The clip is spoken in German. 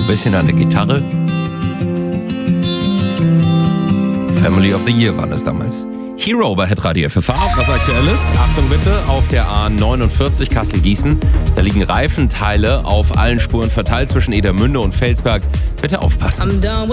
bisschen an der Gitarre. Family of the Year waren das damals. Hero bei Hitradio FFH, was Aktuelles. Achtung bitte, auf der A49 Kassel-Gießen. Da liegen Reifenteile auf allen Spuren verteilt zwischen Edermünde und Felsberg. Bitte aufpassen.